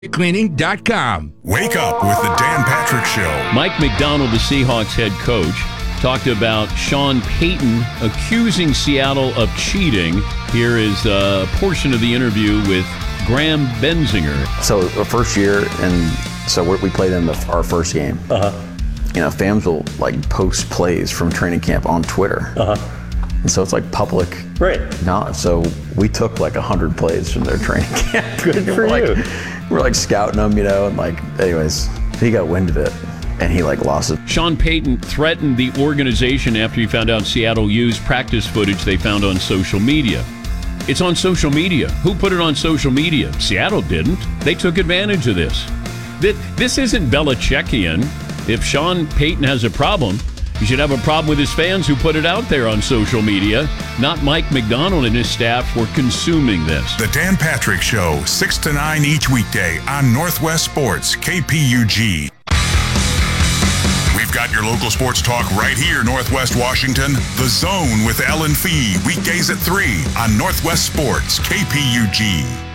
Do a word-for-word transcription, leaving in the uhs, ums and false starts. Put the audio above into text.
cleaning dot com. Wake up with the Dan Patrick Show. Mike Macdonald, the Seahawks head coach, talked about Sean Payton accusing Seattle of cheating. Here is a portion of the interview with Graham Benzinger. So the first year, and so we played in the, our first game. Uh-huh. You know, fans will like post plays from training camp on Twitter. Uh-huh. And so it's like public Right. knowledge. So we took like a hundred plays from their training camp. Good for we're you. Like, we're like scouting them, you know, and like, anyways, he got wind of it and he like lost it. Sean Payton threatened the organization after he found out Seattle used practice footage they found on social media. It's on social media. Who put it on social media? Seattle didn't. They took advantage of this. This isn't Belichickian. If Sean Payton has a problem, he should have a problem with his fans who put it out there on social media, not Mike Macdonald and his staff for consuming this. The Dan Patrick Show, six to nine each weekday on Northwest Sports, K P U G. We've got your local sports talk right here, Northwest Washington. The Zone with Ellen Fee, weekdays at three on Northwest Sports, K P U G.